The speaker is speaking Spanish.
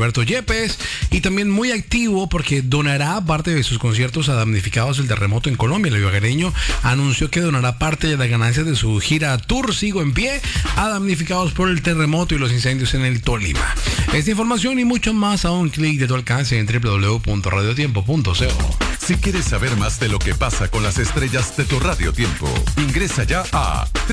Alberto Yepes, y también muy activo porque donará parte de sus conciertos a damnificados del terremoto en Colombia. El ibaguereño anunció que donará parte de las ganancias de su gira Tour Sigo en Pie a damnificados por el terremoto y los incendios en el Tolima. Esta información y mucho más a un clic de tu alcance en www.radiotiempo.co. Si quieres saber más de lo que pasa con las estrellas de tu Radio Tiempo, ingresa ya a